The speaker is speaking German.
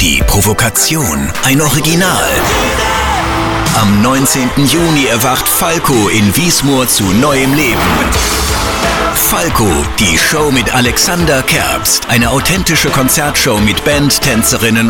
Die Provokation, ein Original. Am 19. Juni erwacht Falco in Wiesmoor zu neuem Leben. Falco, die Show mit Alexander Kerbst. Eine authentische Konzertshow mit Band, Tänzerinnen